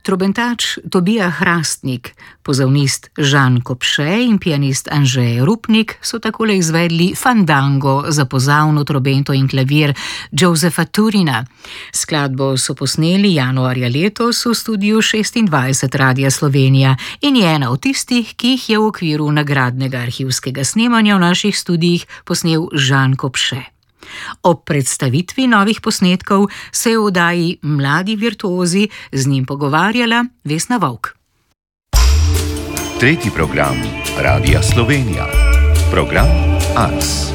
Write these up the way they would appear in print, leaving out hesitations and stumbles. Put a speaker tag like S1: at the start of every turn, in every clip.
S1: Trobentač Tobija Hrastnik, pozavnist Žan Kopše in pianist Anže Rupnik so takole izvedli fandango za pozavno trobento in klavir Josefa Turina. Skladbo so posneli januarja letos v studiu 26 Radia Slovenija in je ena od tistih, ki jih je v okviru nagradnega arhivskega snemanja v naših studijih posnel Žan Kopše. Ob predstavitvi novih posnetkov se je v oddaji Mladi virtuozi z njim pogovarjala Vesna Vovk.
S2: Tretji program Radia Slovenija. Program Ars.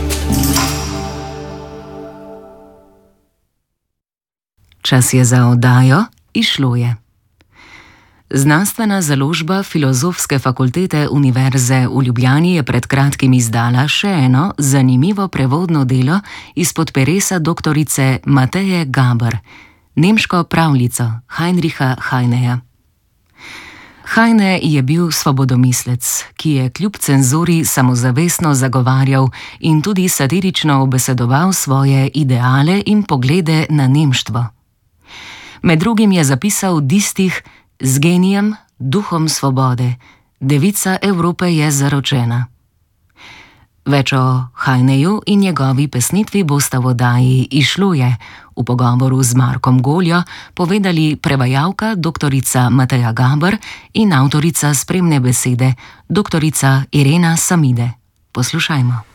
S3: Čas je za oddajo Izšlo je. Znanstvena založba Filozofske fakultete Univerze v Ljubljani je pred kratkim izdala še eno zanimivo prevodno delo izpod peresa doktorice Mateje Gaber, nemško pravljico Heinricha Heineja. Heine je bil svobodomislec, ki je kljub cenzuri samozavestno zagovarjal in tudi satirično obesedoval svoje ideale in poglede na nemštvo. Med drugim je zapisal distih: Z genijem, duhom svobode, devica Evrope je zaročena. Več o Heineju in njegovi pesnitvi bosta v oddaji Izšlo je v pogovoru z Markom Goljo povedali prevajalka doktorica Mateja Gaber in avtorica spremne besede doktorica Irena Samide. Poslušajmo.